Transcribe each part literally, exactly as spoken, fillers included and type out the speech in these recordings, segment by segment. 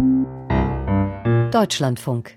Deutschlandfunk.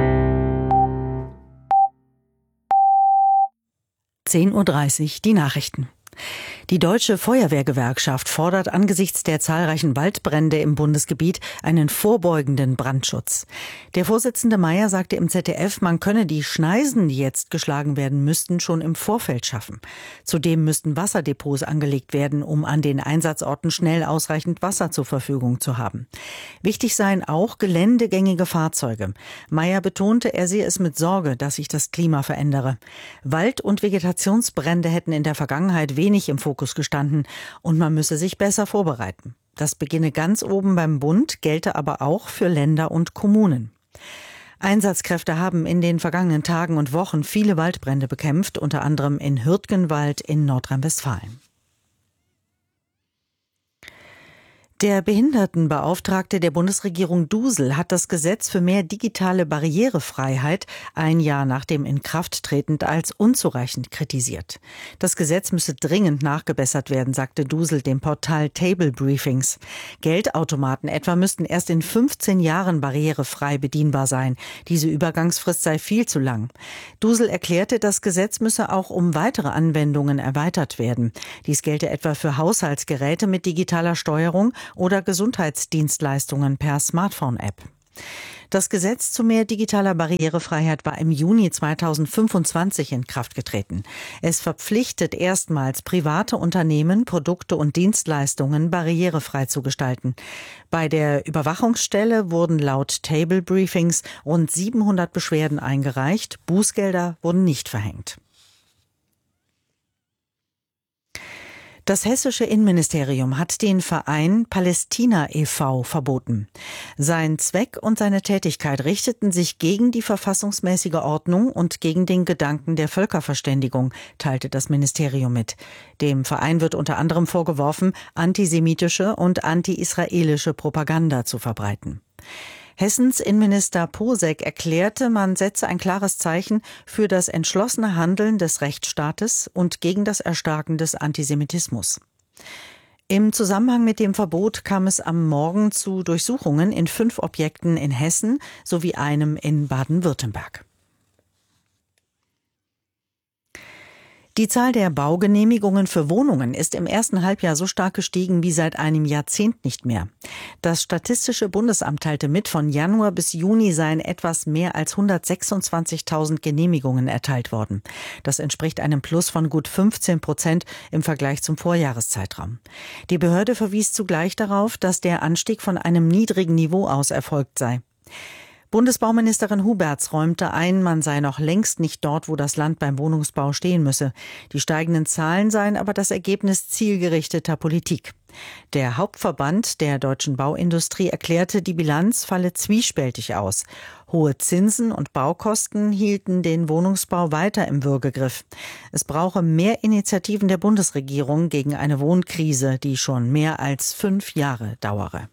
zehn Uhr dreißig, die Nachrichten. Die Deutsche Feuerwehrgewerkschaft fordert angesichts der zahlreichen Waldbrände im Bundesgebiet einen vorbeugenden Brandschutz. Der Vorsitzende Mayer sagte im Z D F, man könne die Schneisen, die jetzt geschlagen werden müssten, schon im Vorfeld schaffen. Zudem müssten Wasserdepots angelegt werden, um an den Einsatzorten schnell ausreichend Wasser zur Verfügung zu haben. Wichtig seien auch geländegängige Fahrzeuge. Mayer betonte, er sehe es mit Sorge, dass sich das Klima verändere. Wald- und Vegetationsbrände hätten in der Vergangenheit wenig im Fokus gestanden und man müsse sich besser vorbereiten. Das beginne ganz oben beim Bund, gelte aber auch für Länder und Kommunen. Einsatzkräfte haben in den vergangenen Tagen und Wochen viele Waldbrände bekämpft, unter anderem in Hürtgenwald in Nordrhein-Westfalen. Der Behindertenbeauftragte der Bundesregierung Dusel hat das Gesetz für mehr digitale Barrierefreiheit ein Jahr nach dem Inkrafttreten als unzureichend kritisiert. Das Gesetz müsse dringend nachgebessert werden, sagte Dusel dem Portal Table Briefings. Geldautomaten etwa müssten erst in fünfzehn Jahren barrierefrei bedienbar sein. Diese Übergangsfrist sei viel zu lang. Dusel erklärte, das Gesetz müsse auch um weitere Anwendungen erweitert werden. Dies gelte etwa für Haushaltsgeräte mit digitaler Steuerung oder Gesundheitsdienstleistungen per Smartphone-App. Das Gesetz zu mehr digitaler Barrierefreiheit war im Juni zweitausendfünfundzwanzig in Kraft getreten. Es verpflichtet erstmals private Unternehmen, Produkte und Dienstleistungen barrierefrei zu gestalten. Bei der Überwachungsstelle wurden laut Table Briefings rund siebenhundert Beschwerden eingereicht. Bußgelder wurden nicht verhängt. Das hessische Innenministerium hat den Verein Palästina e V verboten. Sein Zweck und seine Tätigkeit richteten sich gegen die verfassungsmäßige Ordnung und gegen den Gedanken der Völkerverständigung, teilte das Ministerium mit. Dem Verein wird unter anderem vorgeworfen, antisemitische und anti-israelische Propaganda zu verbreiten. Hessens Innenminister Posek erklärte, man setze ein klares Zeichen für das entschlossene Handeln des Rechtsstaates und gegen das Erstarken des Antisemitismus. Im Zusammenhang mit dem Verbot kam es am Morgen zu Durchsuchungen in fünf Objekten in Hessen sowie einem in Baden-Württemberg. Die Zahl der Baugenehmigungen für Wohnungen ist im ersten Halbjahr so stark gestiegen wie seit einem Jahrzehnt nicht mehr. Das Statistische Bundesamt teilte mit, von Januar bis Juni seien etwas mehr als hundertsechsundzwanzigtausend Genehmigungen erteilt worden. Das entspricht einem Plus von gut fünfzehn Prozent im Vergleich zum Vorjahreszeitraum. Die Behörde verwies zugleich darauf, dass der Anstieg von einem niedrigen Niveau aus erfolgt sei. Bundesbauministerin Huberts räumte ein, man sei noch längst nicht dort, wo das Land beim Wohnungsbau stehen müsse. Die steigenden Zahlen seien aber das Ergebnis zielgerichteter Politik. Der Hauptverband der deutschen Bauindustrie erklärte, die Bilanz falle zwiespältig aus. Hohe Zinsen und Baukosten hielten den Wohnungsbau weiter im Würgegriff. Es brauche mehr Initiativen der Bundesregierung gegen eine Wohnkrise, die schon mehr als fünf Jahre dauere.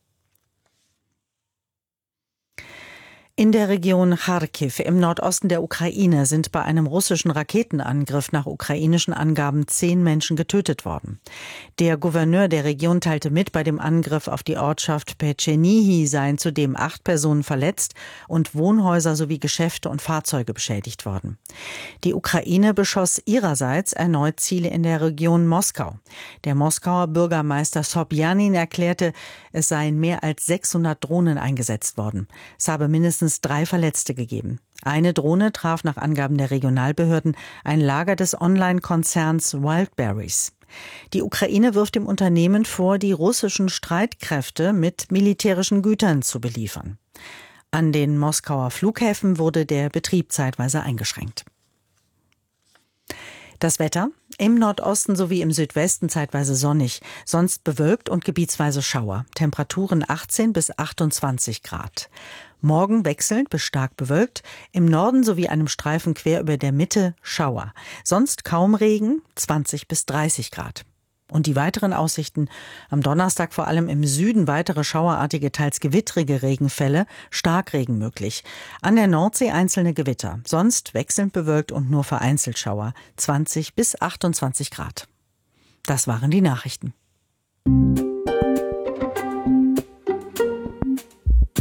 In der Region Charkiw im Nordosten der Ukraine sind bei einem russischen Raketenangriff nach ukrainischen Angaben zehn Menschen getötet worden. Der Gouverneur der Region teilte mit, bei dem Angriff auf die Ortschaft Petschenihi seien zudem acht Personen verletzt und Wohnhäuser sowie Geschäfte und Fahrzeuge beschädigt worden. Die Ukraine beschoss ihrerseits erneut Ziele in der Region Moskau. Der Moskauer Bürgermeister Sobjanin erklärte, es seien mehr als sechshundert Drohnen eingesetzt worden. Es habe mindestens drei Verletzte gegeben. Eine Drohne traf nach Angaben der Regionalbehörden ein Lager des Online-Konzerns Wildberries. Die Ukraine wirft dem Unternehmen vor, die russischen Streitkräfte mit militärischen Gütern zu beliefern. An den Moskauer Flughäfen wurde der Betrieb zeitweise eingeschränkt. Das Wetter: im Nordosten sowie im Südwesten zeitweise sonnig, sonst bewölkt und gebietsweise Schauer. Temperaturen achtzehn bis achtundzwanzig Grad. Morgen wechselnd bis stark bewölkt, im Norden sowie einem Streifen quer über der Mitte Schauer. Sonst kaum Regen, zwanzig bis dreißig Grad. Und die weiteren Aussichten: am Donnerstag vor allem im Süden weitere schauerartige, teils gewittrige Regenfälle, Starkregen möglich. An der Nordsee einzelne Gewitter, sonst wechselnd bewölkt und nur vereinzelt Schauer, zwanzig bis achtundzwanzig Grad. Das waren die Nachrichten.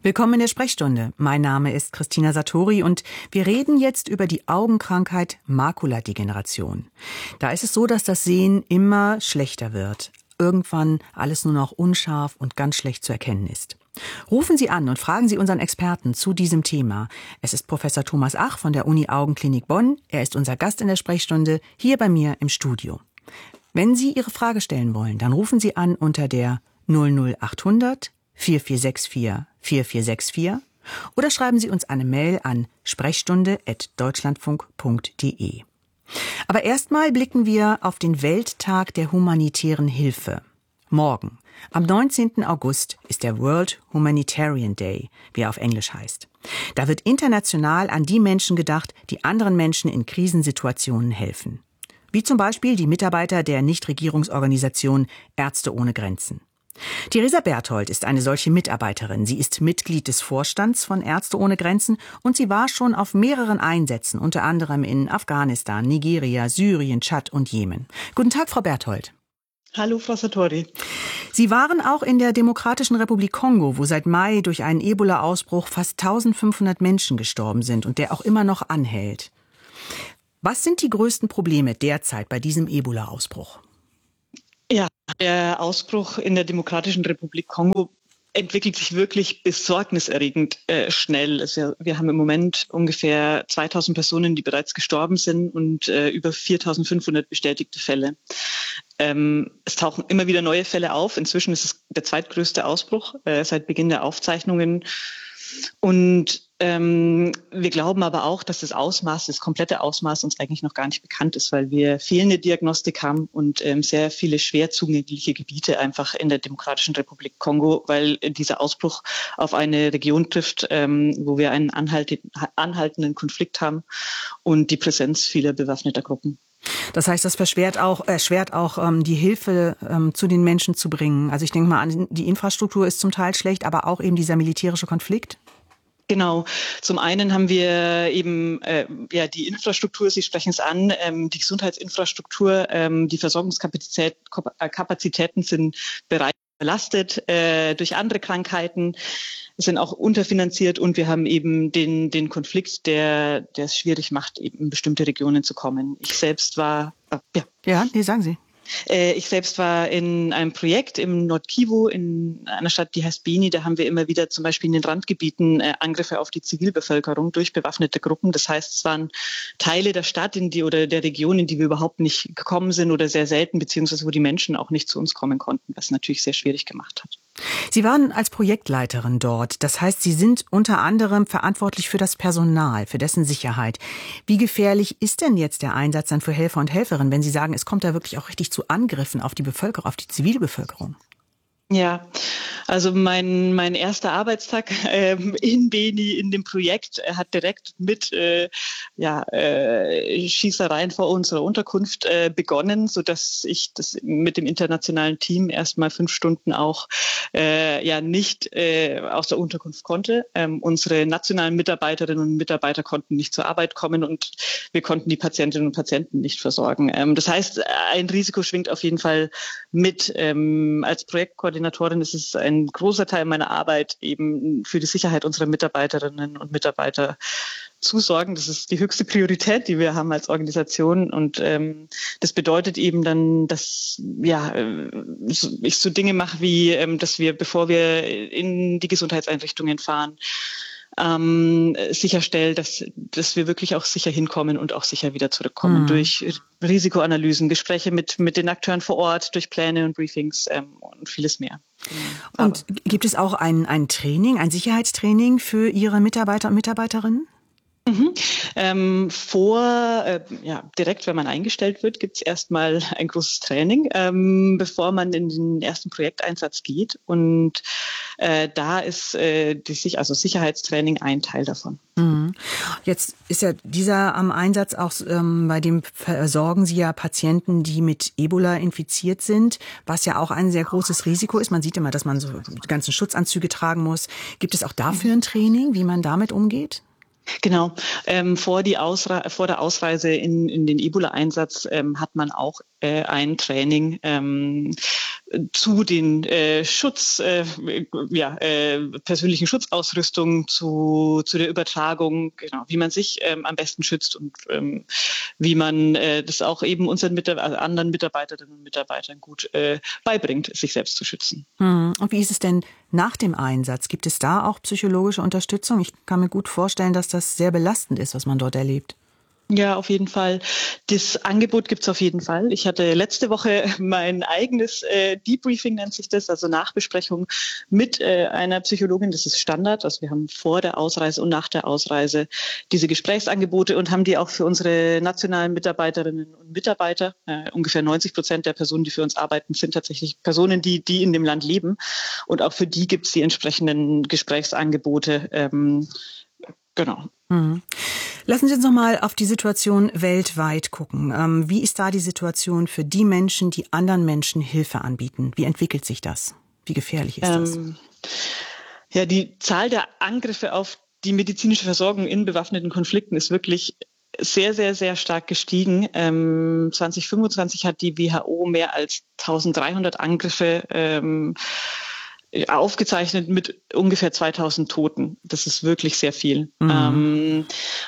Willkommen in der Sprechstunde. Mein Name ist Christina Sartori und wir reden jetzt über die Augenkrankheit Makuladegeneration. Da ist es so, dass das Sehen immer schlechter wird. Irgendwann alles nur noch unscharf und ganz schlecht zu erkennen ist. Rufen Sie an und fragen Sie unseren Experten zu diesem Thema. Es ist Professor Thomas Ach von der Uni Augenklinik Bonn. Er ist unser Gast in der Sprechstunde hier bei mir im Studio. Wenn Sie Ihre Frage stellen wollen, dann rufen Sie an unter der null null achthundert vier vier sechs vier vier vier sechs vier oder schreiben Sie uns eine Mail an sprechstunde at deutschlandfunk punkt de. Aber erstmal blicken wir auf den Welttag der humanitären Hilfe. Morgen, am neunzehnten August, ist der World Humanitarian Day, wie er auf Englisch heißt. Da wird international an die Menschen gedacht, die anderen Menschen in Krisensituationen helfen. Wie zum Beispiel die Mitarbeiter der Nichtregierungsorganisation Ärzte ohne Grenzen. Theresa Berthold ist eine solche Mitarbeiterin. Sie ist Mitglied des Vorstands von Ärzte ohne Grenzen und sie war schon auf mehreren Einsätzen, unter anderem in Afghanistan, Nigeria, Syrien, Tschad und Jemen. Guten Tag, Frau Berthold. Hallo, Frau Sartori. Sie waren auch in der Demokratischen Republik Kongo, wo seit Mai durch einen Ebola-Ausbruch fast eintausendfünfhundert Menschen gestorben sind und der auch immer noch anhält. Was sind die größten Probleme derzeit bei diesem Ebola-Ausbruch? Ja, der Ausbruch in der Demokratischen Republik Kongo entwickelt sich wirklich besorgniserregend äh, schnell. Also wir haben im Moment ungefähr zweitausend Personen, die bereits gestorben sind und äh, über viertausendfünfhundert bestätigte Fälle. Ähm, es tauchen immer wieder neue Fälle auf. Inzwischen ist es der zweitgrößte Ausbruch äh, seit Beginn der Aufzeichnungen. Und ähm, wir glauben aber auch, dass das Ausmaß, das komplette Ausmaß uns eigentlich noch gar nicht bekannt ist, weil wir fehlende Diagnostik haben und ähm, sehr viele schwer zugängliche Gebiete einfach in der Demokratischen Republik Kongo, weil äh, dieser Ausbruch auf eine Region trifft, ähm, wo wir einen anhalt- anhaltenden Konflikt haben und die Präsenz vieler bewaffneter Gruppen. Das heißt, das erschwert auch, erschwert auch ähm, die Hilfe ähm, zu den Menschen zu bringen. Also ich denke mal an, die Infrastruktur ist zum Teil schlecht, aber auch eben dieser militärische Konflikt. Genau. Zum einen haben wir eben äh, ja die Infrastruktur, Sie sprechen es an, ähm, die Gesundheitsinfrastruktur, ähm, die Versorgungskapazitäten sind bereits belastet äh, durch andere Krankheiten, sind auch unterfinanziert und wir haben eben den den Konflikt, der der es schwierig macht, eben in bestimmte Regionen zu kommen. Ich selbst war äh, ja ja, nee, sagen Sie. Ich selbst war in einem Projekt im Nord-Kivu in einer Stadt, die heißt Beni. Da haben wir immer wieder zum Beispiel in den Randgebieten Angriffe auf die Zivilbevölkerung durch bewaffnete Gruppen. Das heißt, es waren Teile der Stadt in die oder der Region, in die wir überhaupt nicht gekommen sind oder sehr selten, beziehungsweise wo die Menschen auch nicht zu uns kommen konnten, was natürlich sehr schwierig gemacht hat. Sie waren als Projektleiterin dort. Das heißt, Sie sind unter anderem verantwortlich für das Personal, für dessen Sicherheit. Wie gefährlich ist denn jetzt der Einsatz dann für Helfer und Helferinnen, wenn Sie sagen, es kommt da wirklich auch richtig zu Angriffen auf die Bevölkerung, auf die Zivilbevölkerung? Ja, also mein mein erster Arbeitstag ähm, in Beni in dem Projekt äh, hat direkt mit äh, ja äh, Schießereien vor unserer Unterkunft äh, begonnen, so dass ich das mit dem internationalen Team erstmal fünf Stunden auch äh, ja nicht äh, aus der Unterkunft konnte. Ähm, unsere nationalen Mitarbeiterinnen und Mitarbeiter konnten nicht zur Arbeit kommen und wir konnten die Patientinnen und Patienten nicht versorgen. Ähm, das heißt, ein Risiko schwingt auf jeden Fall mit. Ähm, als Projektkoordinatorin ist es ein großer Teil meiner Arbeit, eben für die Sicherheit unserer Mitarbeiterinnen und Mitarbeiter zu sorgen. Das ist die höchste Priorität, die wir haben als Organisation. Und ähm, das bedeutet eben dann, dass ja ich so Dinge mache wie, ähm, dass wir, bevor wir in die Gesundheitseinrichtungen fahren, ähm, sicherstellt, dass, dass wir wirklich auch sicher hinkommen und auch sicher wieder zurückkommen. Mhm. Durch Risikoanalysen, Gespräche mit, mit den Akteuren vor Ort, durch Pläne und Briefings ähm, und vieles mehr. Genau. Und Aber. Gibt es auch ein, ein Training, ein Sicherheitstraining für Ihre Mitarbeiter und Mitarbeiterinnen? Mhm. Ähm, vor, äh, ja, direkt, wenn man eingestellt wird, gibt es erstmal ein großes Training, ähm, bevor man in den ersten Projekteinsatz geht. Und äh, da ist äh, die, also Sicherheitstraining ein Teil davon. Mhm. Jetzt ist ja dieser am Einsatz auch, ähm, bei dem versorgen Sie ja Patienten, die mit Ebola infiziert sind, was ja auch ein sehr großes Risiko ist. Man sieht immer, dass man so die ganzen Schutzanzüge tragen muss. Gibt es auch dafür ein Training, wie man damit umgeht? Genau. Ähm, vor, die Ausre- vor der Ausreise in, in den Ebola-Einsatz ähm, hat man auch äh, ein Training, ähm, zu den äh, Schutz, äh, ja, äh, persönlichen Schutzausrüstung, zu, zu der Übertragung, genau, wie man sich ähm, am besten schützt und ähm, wie man äh, das auch eben unseren Mitab- also anderen Mitarbeiterinnen und Mitarbeitern gut äh, beibringt, sich selbst zu schützen. Hm. Und wie ist es denn nach dem Einsatz? Gibt es da auch psychologische Unterstützung? Ich kann mir gut vorstellen, dass das sehr belastend ist, was man dort erlebt. Ja, auf jeden Fall. Das Angebot gibt's auf jeden Fall. Ich hatte letzte Woche mein eigenes äh, Debriefing, nennt sich das, also Nachbesprechung mit äh, einer Psychologin. Das ist Standard. Also wir haben vor der Ausreise und nach der Ausreise diese Gesprächsangebote und haben die auch für unsere nationalen Mitarbeiterinnen und Mitarbeiter. Äh, ungefähr neunzig Prozent der Personen, die für uns arbeiten, sind tatsächlich Personen, die, die in dem Land leben. Und auch für die gibt's die entsprechenden Gesprächsangebote. Ähm, genau. Mhm. Lassen Sie uns noch mal auf die Situation weltweit gucken. Ähm, wie ist da die Situation für die Menschen, die anderen Menschen Hilfe anbieten? Wie entwickelt sich das? Wie gefährlich ist das? Ähm, ja, die Zahl der Angriffe auf die medizinische Versorgung in bewaffneten Konflikten ist wirklich sehr, sehr, sehr stark gestiegen. Ähm, zwanzig fünfundzwanzig hat die W H O mehr als eintausenddreihundert Angriffe ähm, aufgezeichnet mit ungefähr zweitausend Toten. Das ist wirklich sehr viel. Mhm. Ähm,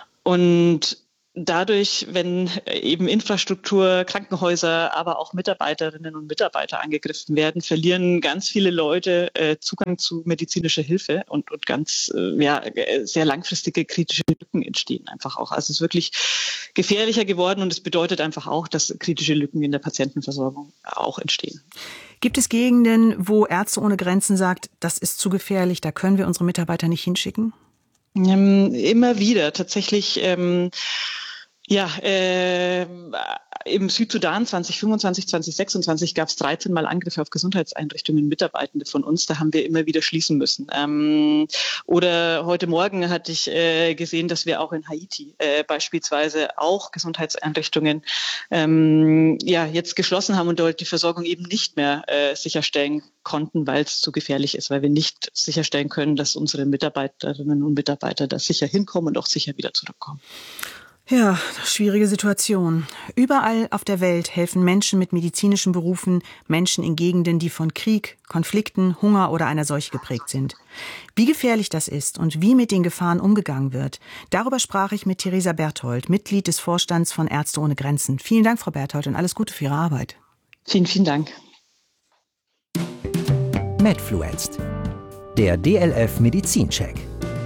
und dadurch, wenn eben Infrastruktur, Krankenhäuser, aber auch Mitarbeiterinnen und Mitarbeiter angegriffen werden, verlieren ganz viele Leute äh, Zugang zu medizinischer Hilfe und, und ganz äh, ja, sehr langfristige kritische Lücken entstehen einfach auch. Also es ist wirklich gefährlicher geworden und es bedeutet einfach auch, dass kritische Lücken in der Patientenversorgung auch entstehen. Gibt es Gegenden, wo Ärzte ohne Grenzen sagt, das ist zu gefährlich, da können wir unsere Mitarbeiter nicht hinschicken? Ähm, immer wieder. Tatsächlich, ähm, ja, äh, im Südsudan zwanzig fünfundzwanzig, zwanzig sechsundzwanzig gab es dreizehn Mal Angriffe auf Gesundheitseinrichtungen, Mitarbeitende von uns. Da haben wir immer wieder schließen müssen. Ähm, oder heute Morgen hatte ich äh, gesehen, dass wir auch in Haiti äh, beispielsweise auch Gesundheitseinrichtungen ähm, ja jetzt geschlossen haben und dort die Versorgung eben nicht mehr äh, sicherstellen konnten, weil es zu gefährlich ist, weil wir nicht sicherstellen können, dass unsere Mitarbeiterinnen und Mitarbeiter da sicher hinkommen und auch sicher wieder zurückkommen. Ja, schwierige Situation. Überall auf der Welt helfen Menschen mit medizinischen Berufen Menschen in Gegenden, die von Krieg, Konflikten, Hunger oder einer Seuche geprägt sind. Wie gefährlich das ist und wie mit den Gefahren umgegangen wird, darüber sprach ich mit Theresa Berthold, Mitglied des Vorstands von Ärzte ohne Grenzen. Vielen Dank, Frau Berthold, und alles Gute für Ihre Arbeit. Vielen, vielen Dank. Medfluenced, der D L F Medizincheck.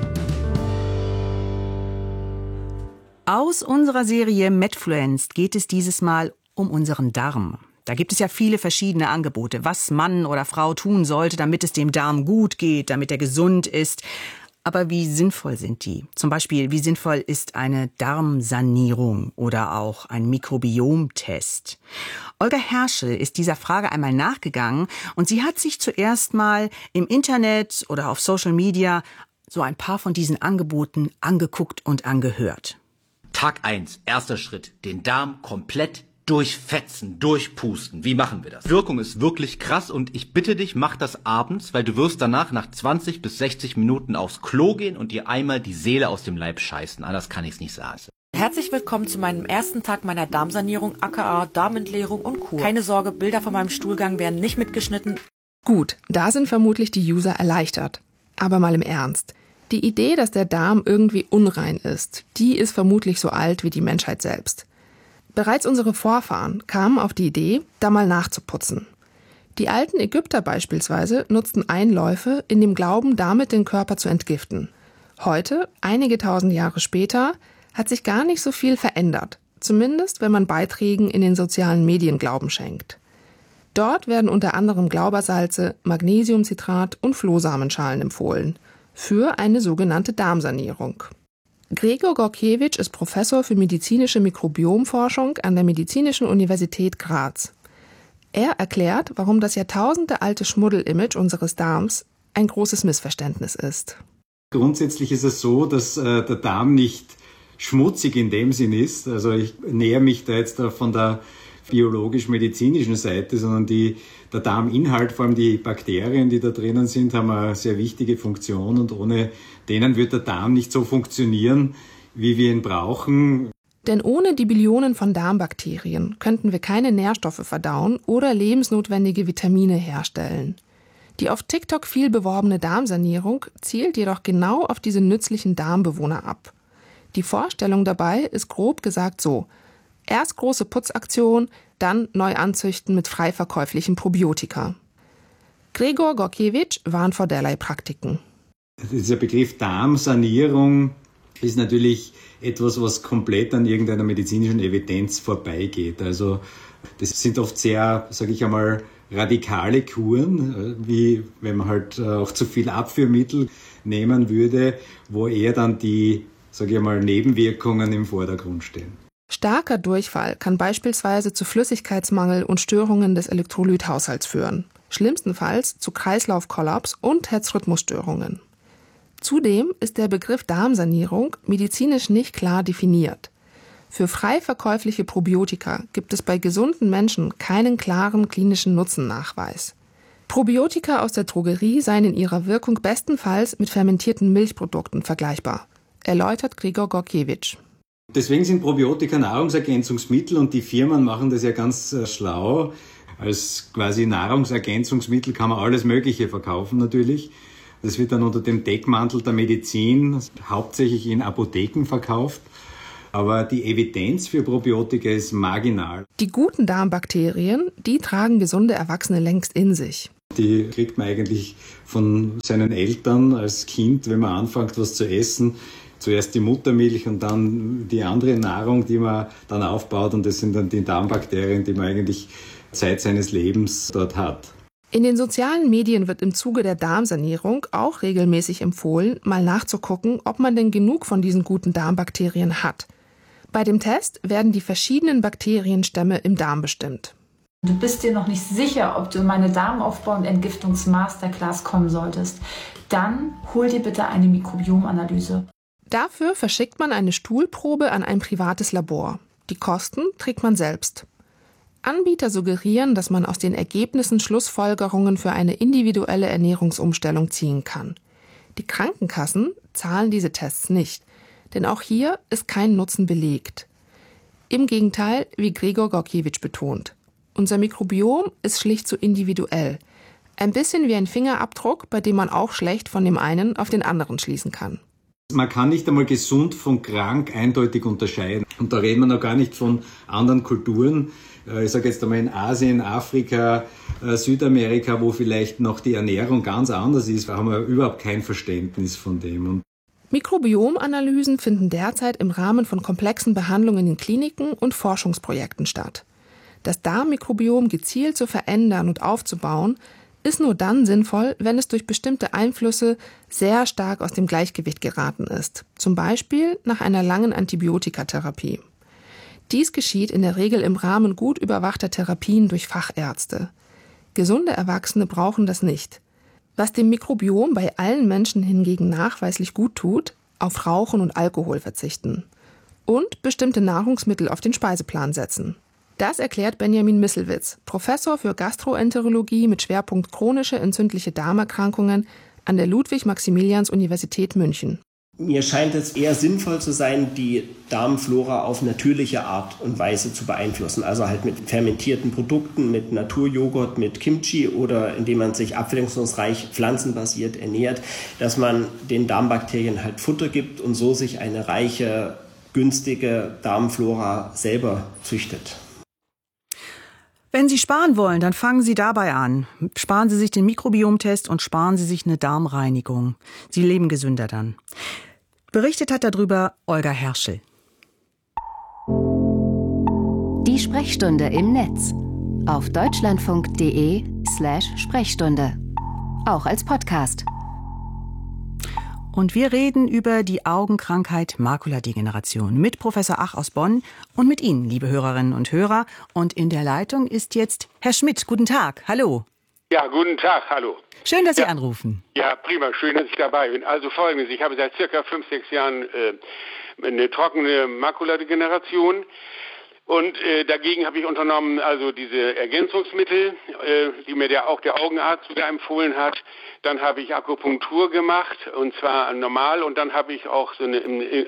Aus unserer Serie Medfluenced geht es dieses Mal um unseren Darm. Da gibt es ja viele verschiedene Angebote, was Mann oder Frau tun sollte, damit es dem Darm gut geht, damit er gesund ist. Aber wie sinnvoll sind die? Zum Beispiel, wie sinnvoll ist eine Darmsanierung oder auch ein Mikrobiomtest? Olga Herschel ist dieser Frage einmal nachgegangen und sie hat sich zuerst mal im Internet oder auf Social Media so ein paar von diesen Angeboten angeguckt und angehört. Tag eins, erster Schritt, den Darm komplett durchfetzen, durchpusten. Wie machen wir das? Wirkung ist wirklich krass und ich bitte dich, mach das abends, weil du wirst danach nach zwanzig bis sechzig Minuten aufs Klo gehen und dir einmal die Seele aus dem Leib scheißen. Anders kann ich's nicht sagen. Herzlich willkommen zu meinem ersten Tag meiner Darmsanierung, aka Darmentleerung und Kur. Keine Sorge, Bilder von meinem Stuhlgang werden nicht mitgeschnitten. Gut, da sind vermutlich die User erleichtert. Aber mal im Ernst. Die Idee, dass der Darm irgendwie unrein ist, die ist vermutlich so alt wie die Menschheit selbst. Bereits unsere Vorfahren kamen auf die Idee, da mal nachzuputzen. Die alten Ägypter beispielsweise nutzten Einläufe in dem Glauben, damit den Körper zu entgiften. Heute, einige tausend Jahre später, hat sich gar nicht so viel verändert. Zumindest, wenn man Beiträgen in den sozialen Medien Glauben schenkt. Dort werden unter anderem Glaubersalze, Magnesiumcitrat und Flohsamenschalen empfohlen. Für eine sogenannte Darmsanierung. Gregor Gorkiewicz ist Professor für medizinische Mikrobiomforschung an der Medizinischen Universität Graz. Er erklärt, warum das jahrtausendealte Schmuddelimage unseres Darms ein großes Missverständnis ist. Grundsätzlich ist es so, dass äh, der Darm nicht schmutzig in dem Sinn ist. Also ich nähere mich da jetzt da von der biologisch-medizinischen Seite, sondern die, der Darminhalt, vor allem die Bakterien, die da drinnen sind, haben eine sehr wichtige Funktion und ohne denen wird der Darm nicht so funktionieren, wie wir ihn brauchen. Denn ohne die Billionen von Darmbakterien könnten wir keine Nährstoffe verdauen oder lebensnotwendige Vitamine herstellen. Die auf TikTok viel beworbene Darmsanierung zielt jedoch genau auf diese nützlichen Darmbewohner ab. Die Vorstellung dabei ist grob gesagt so: Erst große Putzaktion, dann neu anzüchten mit frei verkäuflichen Probiotika. Gregor Gorkiewicz warnt vor derlei Praktiken. Dieser Begriff Darmsanierung ist natürlich etwas, was komplett an irgendeiner medizinischen Evidenz vorbeigeht. Also das sind oft sehr, sage ich einmal, radikale Kuren, wie wenn man halt auch zu viel Abführmittel nehmen würde, wo eher dann die, sage ich einmal, Nebenwirkungen im Vordergrund stehen. Starker Durchfall kann beispielsweise zu Flüssigkeitsmangel und Störungen des Elektrolythaushalts führen. Schlimmstenfalls zu Kreislaufkollaps und Herzrhythmusstörungen. Zudem ist der Begriff Darmsanierung medizinisch nicht klar definiert. Für frei verkäufliche Probiotika gibt es bei gesunden Menschen keinen klaren klinischen Nutzennachweis. Probiotika aus der Drogerie seien in ihrer Wirkung bestenfalls mit fermentierten Milchprodukten vergleichbar, erläutert Gregor Gorkiewicz. Deswegen sind Probiotika Nahrungsergänzungsmittel und die Firmen machen das ja ganz äh, schlau. Als quasi Nahrungsergänzungsmittel kann man alles Mögliche verkaufen natürlich. Das wird dann unter dem Deckmantel der Medizin hauptsächlich in Apotheken verkauft. Aber die Evidenz für Probiotika ist marginal. Die guten Darmbakterien, die tragen gesunde Erwachsene längst in sich. Die kriegt man eigentlich von seinen Eltern als Kind, wenn man anfängt, was zu essen. Zuerst die Muttermilch und dann die andere Nahrung, die man dann aufbaut. Und das sind dann die Darmbakterien, die man eigentlich Zeit seines Lebens dort hat. In den sozialen Medien wird im Zuge der Darmsanierung auch regelmäßig empfohlen, mal nachzugucken, ob man denn genug von diesen guten Darmbakterien hat. Bei dem Test werden die verschiedenen Bakterienstämme im Darm bestimmt. Du bist dir noch nicht sicher, ob du in meine Darmaufbau- und Entgiftungsmasterclass kommen solltest. Dann hol dir bitte eine Mikrobiomanalyse. Dafür verschickt man eine Stuhlprobe an ein privates Labor. Die Kosten trägt man selbst. Anbieter suggerieren, dass man aus den Ergebnissen Schlussfolgerungen für eine individuelle Ernährungsumstellung ziehen kann. Die Krankenkassen zahlen diese Tests nicht, denn auch hier ist kein Nutzen belegt. Im Gegenteil, wie Gregor Gorkiewicz betont. Unser Mikrobiom ist schlicht zu individuell. Ein bisschen wie ein Fingerabdruck, bei dem man auch schlecht von dem einen auf den anderen schließen kann. Man kann nicht einmal gesund von krank eindeutig unterscheiden. Und da reden wir noch gar nicht von anderen Kulturen. Ich sage jetzt einmal in Asien, Afrika, Südamerika, wo vielleicht noch die Ernährung ganz anders ist, haben wir überhaupt kein Verständnis von dem. Und Mikrobiomanalysen finden derzeit im Rahmen von komplexen Behandlungen in Kliniken und Forschungsprojekten statt. Das Darmmikrobiom gezielt zu verändern und aufzubauen, ist nur dann sinnvoll, wenn es durch bestimmte Einflüsse sehr stark aus dem Gleichgewicht geraten ist, zum Beispiel nach einer langen Antibiotikatherapie. Dies geschieht in der Regel im Rahmen gut überwachter Therapien durch Fachärzte. Gesunde Erwachsene brauchen das nicht. Was dem Mikrobiom bei allen Menschen hingegen nachweislich gut tut, auf Rauchen und Alkohol verzichten. Und bestimmte Nahrungsmittel auf den Speiseplan setzen. Das erklärt Benjamin Misselwitz, Professor für Gastroenterologie mit Schwerpunkt chronische entzündliche Darmerkrankungen an der Ludwig-Maximilians-Universität München. Mir scheint es eher sinnvoll zu sein, die Darmflora auf natürliche Art und Weise zu beeinflussen. Also halt mit fermentierten Produkten, mit Naturjoghurt, mit Kimchi oder indem man sich abwechslungsreich pflanzenbasiert ernährt, dass man den Darmbakterien halt Futter gibt und so sich eine reiche, günstige Darmflora selber züchtet. Wenn Sie sparen wollen, dann fangen Sie dabei an. Sparen Sie sich den Mikrobiomtest und sparen Sie sich eine Darmreinigung. Sie leben gesünder dann. Berichtet hat darüber Olga Herschel. Die Sprechstunde im Netz auf deutschlandfunk.de slash Sprechstunde. Auch als Podcast. Und wir reden über die Augenkrankheit Makuladegeneration mit Professor Ach aus Bonn und mit Ihnen, liebe Hörerinnen und Hörer. Und in der Leitung ist jetzt Herr Schmidt. Guten Tag. Hallo. Ja, guten Tag. Hallo. Schön, dass Sie ja. anrufen. Ja, prima. Schön, dass ich dabei bin. Also Folgendes. Ich habe seit circa fünf, sechs Jahren äh, eine trockene Makuladegeneration. Und äh, dagegen habe ich unternommen, also diese Ergänzungsmittel, äh, die mir der, auch der Augenarzt wieder empfohlen hat. Dann habe ich Akupunktur gemacht, und zwar normal, und dann habe ich auch so eine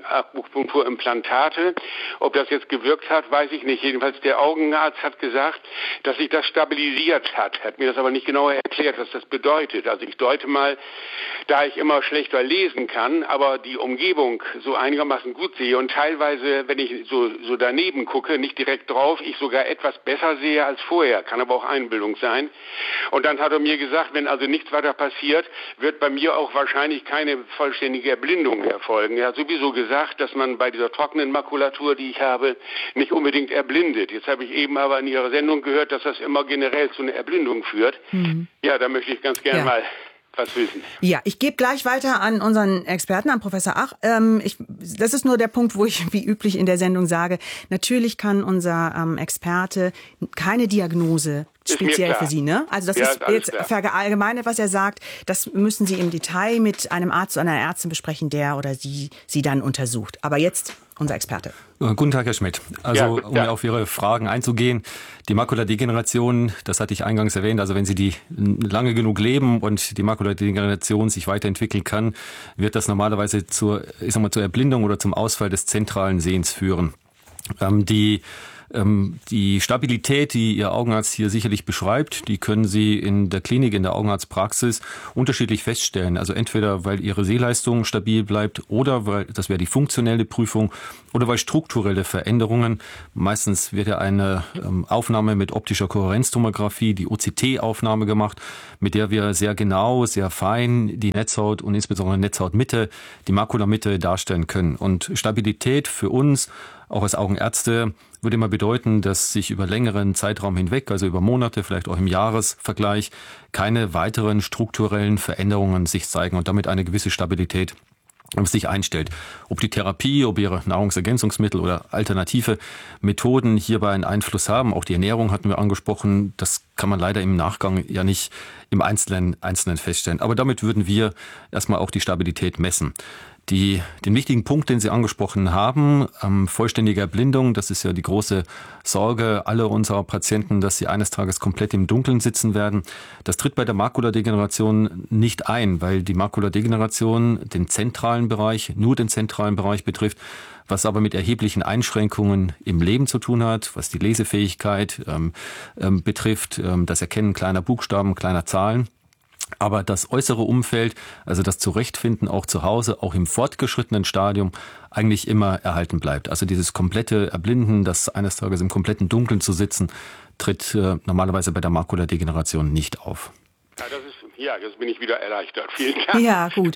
Akupunkturimplantate. Ob das jetzt gewirkt hat, weiß ich nicht. Jedenfalls der Augenarzt hat gesagt, dass sich das stabilisiert hat. Hat mir das aber nicht genauer erklärt, was das bedeutet. Also ich deute mal, da ich immer schlechter lesen kann, aber die Umgebung so einigermaßen gut sehe und teilweise, wenn ich so, so daneben gucke, nicht direkt drauf, ich sogar etwas besser sehe als vorher. Kann aber auch Einbildung sein. Und dann hat er mir gesagt, wenn also nichts weiter passiert, wird bei mir auch wahrscheinlich keine vollständige Erblindung erfolgen. Er hat sowieso gesagt, dass man bei dieser trockenen Makulatur, die ich habe, nicht unbedingt erblindet. Jetzt habe ich eben aber in Ihrer Sendung gehört, dass das immer generell zu einer Erblindung führt. Mhm. Ja, da möchte ich ganz gerne ja. mal was wissen. Ja, ich gebe gleich weiter an unseren Experten, an Professor Ach. Ähm, ich, das ist nur der Punkt, wo ich wie üblich in der Sendung sage, natürlich kann unser ähm, Experte keine Diagnose speziell für Sie, ne? Also das ja, ist, ist jetzt klar. Verallgemeinert, was er sagt. Das müssen Sie im Detail mit einem Arzt oder einer Ärztin besprechen, der oder sie Sie dann untersucht. Aber jetzt unser Experte. Guten Tag, Herr Schmidt. Also, ja, um auf Ihre Fragen einzugehen, die Makuladegeneration, das hatte ich eingangs erwähnt, also wenn Sie die lange genug leben und die Makuladegeneration sich weiterentwickeln kann, wird das normalerweise zur, ich sag mal, zur Erblindung oder zum Ausfall des zentralen Sehens führen. Ähm, die Die Stabilität, die Ihr Augenarzt hier sicherlich beschreibt, die können Sie in der Klinik, in der Augenarztpraxis unterschiedlich feststellen. Also entweder, weil Ihre Sehleistung stabil bleibt oder weil, das wäre die funktionelle Prüfung, oder weil strukturelle Veränderungen, meistens wird ja eine Aufnahme mit optischer Kohärenztomographie, die O C T-Aufnahme gemacht, mit der wir sehr genau, sehr fein die Netzhaut und insbesondere Netzhautmitte, die Makulamitte darstellen können. Und Stabilität für uns, auch als Augenärzte, würde immer bedeuten, dass sich über längeren Zeitraum hinweg, also über Monate, vielleicht auch im Jahresvergleich, keine weiteren strukturellen Veränderungen sich zeigen und damit eine gewisse Stabilität sich einstellt. Ob die Therapie, ob ihre Nahrungsergänzungsmittel oder alternative Methoden hierbei einen Einfluss haben, auch die Ernährung hatten wir angesprochen, das kann man leider im Nachgang ja nicht im Einzelnen, Einzelnen feststellen. Aber damit würden wir erstmal auch die Stabilität messen. Die, den wichtigen Punkt, den Sie angesprochen haben, ähm, vollständige Erblindung, das ist ja die große Sorge aller unserer Patienten, dass sie eines Tages komplett im Dunkeln sitzen werden. Das tritt bei der Makuladegeneration nicht ein, weil die Makuladegeneration den zentralen Bereich, nur den zentralen Bereich betrifft, was aber mit erheblichen Einschränkungen im Leben zu tun hat, was die Lesefähigkeit ähm, ähm, betrifft, ähm, das Erkennen kleiner Buchstaben, kleiner Zahlen. Aber das äußere Umfeld, also das Zurechtfinden auch zu Hause, auch im fortgeschrittenen Stadium, eigentlich immer erhalten bleibt. Also dieses komplette Erblinden, das eines Tages im kompletten Dunkeln zu sitzen, tritt äh, normalerweise bei der Makuladegeneration nicht auf. Ja, das ist, ja, jetzt bin ich wieder erleichtert. Vielen Dank. Ja, gut.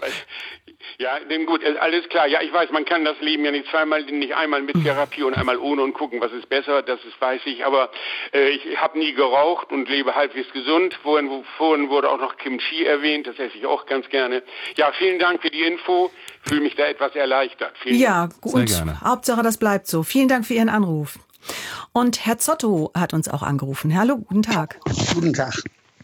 Ja, denn gut, alles klar. Ja, ich weiß, man kann das Leben ja nicht zweimal, nicht einmal mit Therapie und einmal ohne und gucken, was ist besser, das ist, weiß ich. Aber äh, ich habe nie geraucht und lebe halbwegs gesund. Vorhin, vorhin wurde auch noch Kimchi erwähnt, das esse ich auch ganz gerne. Ja, vielen Dank für die Info. Fühle mich da etwas erleichtert. Vielen ja, Dank. gut. Sehr gerne. Hauptsache, das bleibt so. Vielen Dank für Ihren Anruf. Und Herr Zotto hat uns auch angerufen. Hallo, guten Tag. Guten Tag.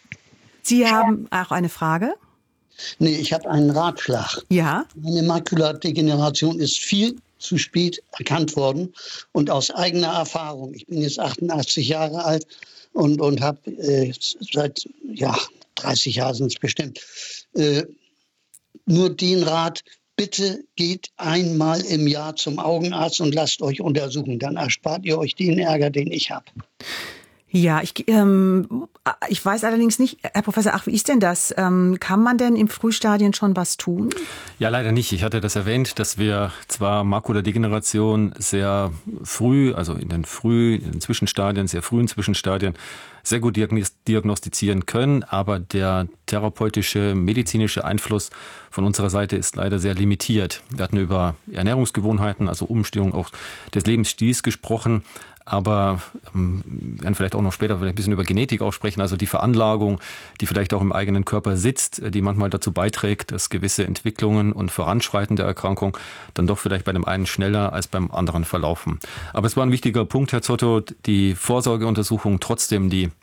Sie haben auch eine Frage? Nee, ich habe einen Ratschlag. Ja? Meine Makuladegeneration ist viel zu spät erkannt worden. Und aus eigener Erfahrung, ich bin jetzt achtundachtzig Jahre alt und, und habe äh, seit ja, dreißig Jahren sind es bestimmt, äh, nur den Rat, bitte geht einmal im Jahr zum Augenarzt und lasst euch untersuchen. Dann erspart ihr euch den Ärger, den ich habe. Ja, ich, ähm, ich weiß allerdings nicht, Herr Professor Ach, wie ist denn das? Ähm, kann man denn im Frühstadien schon was tun? Ja, leider nicht. Ich hatte das erwähnt, dass wir zwar Makuladegeneration sehr früh, also in den früh, in den Zwischenstadien, sehr frühen Zwischenstadien, sehr gut diagnostizieren können, aber der therapeutische, medizinische Einfluss von unserer Seite ist leider sehr limitiert. Wir hatten über Ernährungsgewohnheiten, also Umstellung auch des Lebensstils gesprochen, aber ähm, wir werden vielleicht auch noch später vielleicht ein bisschen über Genetik auch sprechen, also die Veranlagung, die vielleicht auch im eigenen Körper sitzt, die manchmal dazu beiträgt, dass gewisse Entwicklungen und Voranschreiten der Erkrankung dann doch vielleicht bei dem einen schneller als beim anderen verlaufen. Aber es war ein wichtiger Punkt, Herr Zotto, die Vorsorgeuntersuchung trotzdem, die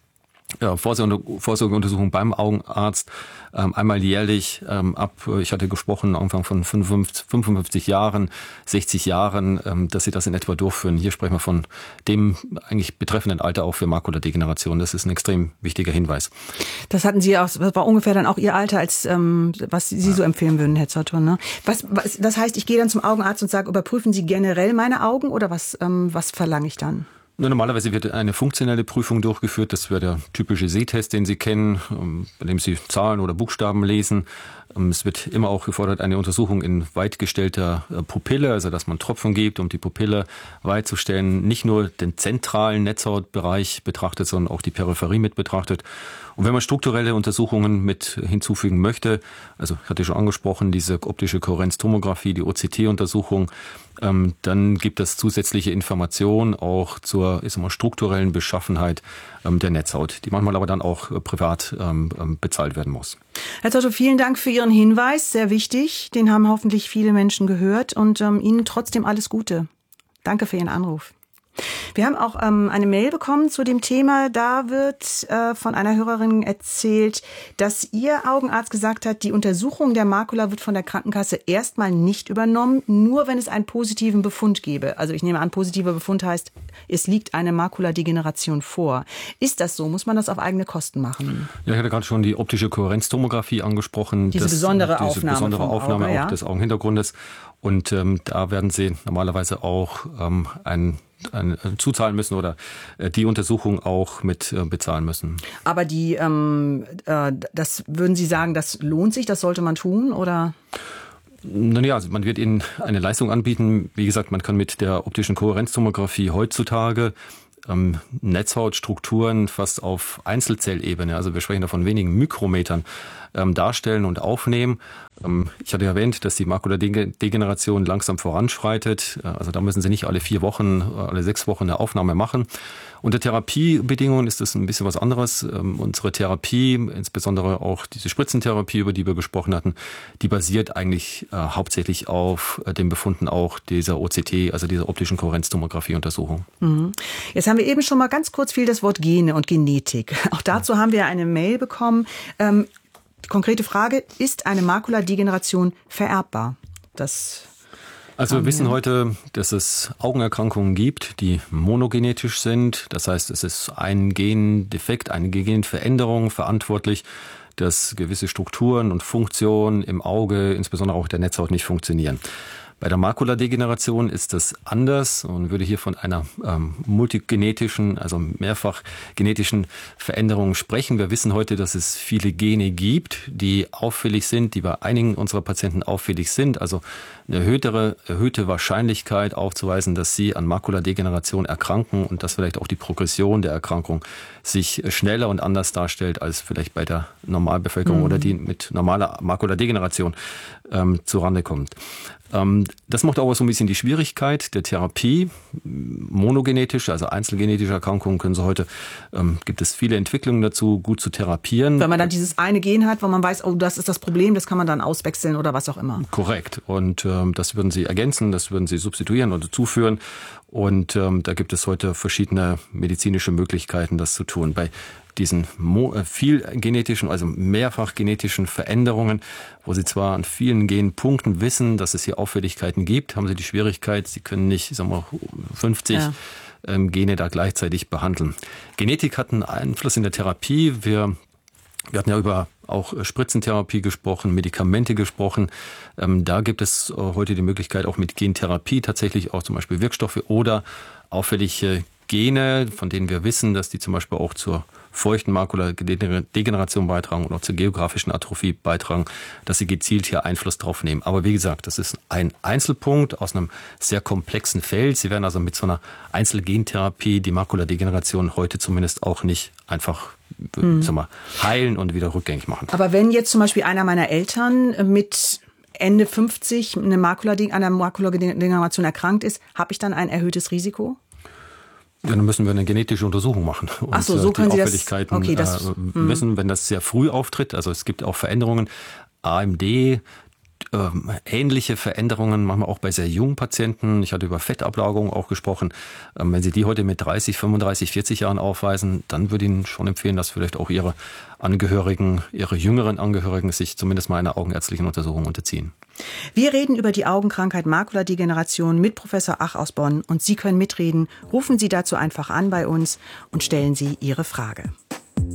Ja, Vorsorge, Vorsorgeuntersuchung beim Augenarzt, ähm, einmal jährlich ähm, ab, ich hatte gesprochen, Anfang von fünfundfünfzig, fünfundfünfzig Jahren, sechzig Jahren, ähm, dass sie das in etwa durchführen. Hier sprechen wir von dem eigentlich betreffenden Alter auch für Makuladegeneration. Das ist ein extrem wichtiger Hinweis. Das hatten Sie auch, das war ungefähr dann auch Ihr Alter, als ähm, was Sie so empfehlen würden, Herr Zotton, ne? Was, was, das heißt, ich gehe dann zum Augenarzt und sage, überprüfen Sie generell meine Augen oder was, ähm, was verlange ich dann? Normalerweise wird eine funktionelle Prüfung durchgeführt. Das wäre der typische Sehtest, den Sie kennen, bei dem Sie Zahlen oder Buchstaben lesen. Es wird immer auch gefordert, eine Untersuchung in weit gestellter Pupille, also dass man Tropfen gibt, um die Pupille weit zu stellen. Nicht nur den zentralen Netzhautbereich betrachtet, sondern auch die Peripherie mit betrachtet. Und wenn man strukturelle Untersuchungen mit hinzufügen möchte, also ich hatte schon angesprochen, diese optische Kohärenztomographie, die O C T-Untersuchung, ähm, dann gibt es zusätzliche Informationen auch zur ich sag mal, strukturellen Beschaffenheit ähm, der Netzhaut, die manchmal aber dann auch äh, privat ähm, bezahlt werden muss. Herr Zotto, vielen Dank für Ihren Hinweis, sehr wichtig. Den haben hoffentlich viele Menschen gehört und ähm, Ihnen trotzdem alles Gute. Danke für Ihren Anruf. Wir haben auch ähm, eine Mail bekommen zu dem Thema. Da wird äh, von einer Hörerin erzählt, dass ihr Augenarzt gesagt hat, die Untersuchung der Makula wird von der Krankenkasse erstmal nicht übernommen, nur wenn es einen positiven Befund gäbe. Also ich nehme an, positiver Befund heißt, es liegt eine Makuladegeneration vor. Ist das so? Muss man das auf eigene Kosten machen? Ja, ich hatte gerade schon die optische Kohärenztomographie angesprochen. Diese das, besondere diese Aufnahme, besondere vom Aufnahme Auge, auch ja? des Augenhintergrundes. Und ähm, da werden Sie normalerweise auch ähm, ein Ein, zuzahlen müssen oder äh, die Untersuchung auch mit äh, bezahlen müssen. Aber die, ähm, äh, das würden Sie sagen, das lohnt sich, das sollte man tun, oder? Nun ja, also man wird Ihnen eine Leistung anbieten. Wie gesagt, man kann mit der optischen Kohärenztomographie heutzutage ähm, Netzhautstrukturen fast auf Einzelzellebene, also wir sprechen da von wenigen Mikrometern, ähm, darstellen und aufnehmen. Ähm, ich hatte erwähnt, dass die Makuladegeneration langsam voranschreitet. Also da müssen Sie nicht alle vier Wochen, alle sechs Wochen eine Aufnahme machen. Unter Therapiebedingungen ist das ein bisschen was anderes. Ähm, unsere Therapie, insbesondere auch diese Spritzentherapie, über die wir gesprochen hatten, die basiert eigentlich äh, hauptsächlich auf äh, den Befunden auch dieser O C T, also dieser optischen Kohärenztomographie-Untersuchung. Mhm. Jetzt haben wir eben schon mal ganz kurz viel das Wort Gene und Genetik. Auch dazu haben wir eine Mail bekommen. Ähm, die konkrete Frage, ist eine Makuladegeneration vererbbar? Das Also wir wissen heute, dass es Augenerkrankungen gibt, die monogenetisch sind. Das heißt, es ist ein Gendefekt, eine Genveränderung verantwortlich, dass gewisse Strukturen und Funktionen im Auge, insbesondere auch der Netzhaut, nicht funktionieren. Bei der Makuladegeneration ist das anders und würde hier von einer ähm, multigenetischen, also mehrfach genetischen Veränderung sprechen. Wir wissen heute, dass es viele Gene gibt, die auffällig sind, die bei einigen unserer Patienten auffällig sind. Also eine erhöhtere, erhöhte Wahrscheinlichkeit aufzuweisen, dass sie an Makuladegeneration erkranken und dass vielleicht auch die Progression der Erkrankung sich schneller und anders darstellt als vielleicht bei der Normalbevölkerung mhm. oder die mit normaler Makuladegeneration ähm, zurande kommt. Ähm, das macht auch so ein bisschen die Schwierigkeit der Therapie. Monogenetische, also einzelgenetische Erkrankungen können Sie heute, ähm, gibt es viele Entwicklungen dazu, gut zu therapieren. Wenn man dann dieses eine Gen hat, wo man weiß, oh, das ist das Problem, das kann man dann auswechseln oder was auch immer. Korrekt. Und ähm, das würden Sie ergänzen, das würden Sie substituieren oder zuführen. Und ähm, da gibt es heute verschiedene medizinische Möglichkeiten, das zu tun. Bei diesen viel genetischen, also mehrfach genetischen Veränderungen, wo Sie zwar an vielen Genpunkten wissen, dass es hier Auffälligkeiten gibt, haben Sie die Schwierigkeit, Sie können nicht, sagen wir, fünfzig ja. ähm, Gene da gleichzeitig behandeln. Genetik hat einen Einfluss in der Therapie. Wir Wir hatten ja über auch Spritzentherapie gesprochen, Medikamente gesprochen. Ähm, da gibt es heute die Möglichkeit, auch mit Gentherapie tatsächlich auch zum Beispiel Wirkstoffe oder auffällige Gene, von denen wir wissen, dass die zum Beispiel auch zur feuchten Makuladegeneration beitragen oder zur geografischen Atrophie beitragen, dass sie gezielt hier Einfluss drauf nehmen. Aber wie gesagt, das ist ein Einzelpunkt aus einem sehr komplexen Feld. Sie werden also mit so einer Einzelgentherapie die Makuladegeneration heute zumindest auch nicht einfach mhm. sag mal, heilen und wieder rückgängig machen. Aber wenn jetzt zum Beispiel einer meiner Eltern mit Ende fünfzig eine Makulade- an einer Makuladegeneration erkrankt ist, habe ich dann ein erhöhtes Risiko? Ja, dann müssen wir eine genetische Untersuchung machen und Ach so, so die können Sie Auffälligkeiten das, okay, das, äh, messen, wenn das sehr früh auftritt. Also es gibt auch Veränderungen. A M D ähm, ähnliche Veränderungen, manchmal auch bei sehr jungen Patienten. Ich hatte über Fettablagerung auch gesprochen. Ähm, wenn Sie die heute mit dreißig, fünfunddreißig, vierzig Jahren aufweisen, dann würde ich Ihnen schon empfehlen, dass vielleicht auch Ihre Angehörigen, Ihre jüngeren Angehörigen sich zumindest mal einer augenärztlichen Untersuchung unterziehen. Wir reden über die Augenkrankheit Makuladegeneration mit Professor Ach aus Bonn und Sie können mitreden. Rufen Sie dazu einfach an bei uns und stellen Sie Ihre Frage.